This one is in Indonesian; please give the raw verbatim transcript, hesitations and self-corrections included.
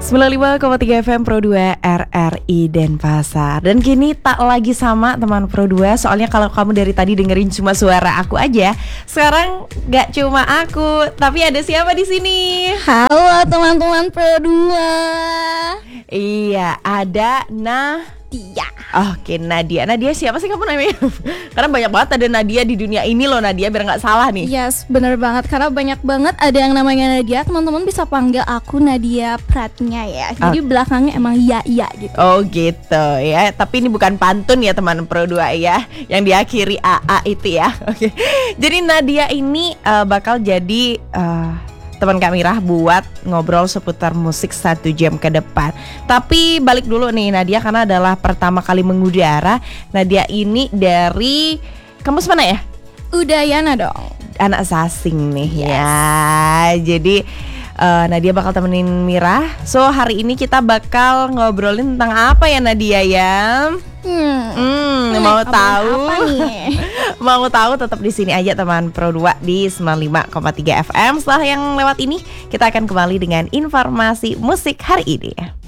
sembilan puluh lima koma tiga F M Pro dua R R I Denpasar. Dan kini tak lagi sama teman Pro dua. Soalnya kalau kamu dari tadi dengerin cuma suara aku aja, sekarang gak cuma aku, tapi ada siapa di sini? Halo teman-teman Pro dua. Iya, ada Nadia. Oke, Nadia. Nadia siapa sih kamu namanya? Karena banyak banget ada Nadia di dunia ini loh, Nadia, biar gak salah nih. Yes, bener banget. Karena banyak banget ada yang namanya Nadia. Teman-teman bisa panggil aku Nadia Pratnya ya. Jadi Oh. belakangnya emang ya-ya gitu. Oh gitu ya. Tapi ini bukan pantun ya teman Pro dua ya, yang diakhiri A A itu ya. Oke. Jadi Nadia ini uh, bakal jadi uh, teman kami Rah buat ngobrol seputar musik satu jam ke depan. Tapi balik dulu nih Nadia, karena adalah pertama kali mengudara. Nadia ini dari kampus mana ya? Udayana dong. Anak Sasing nih Yes. ya. Jadi uh, Nadia bakal temenin Mira. So hari ini kita bakal ngobrolin tentang apa ya Nadia ya? Hmm. Hmm, Hmm, mau ngobrolin tahu? apa nih? Mau tahu tetap di sini aja teman Pro dua di sembilan puluh lima koma tiga F M. Setelah yang lewat ini kita akan kembali dengan informasi musik hari ini.